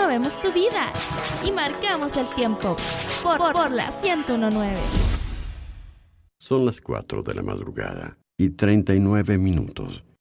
movemos tu vida y marcamos el tiempo por la 101.9. Son las 4 de la madrugada y 39 minutos.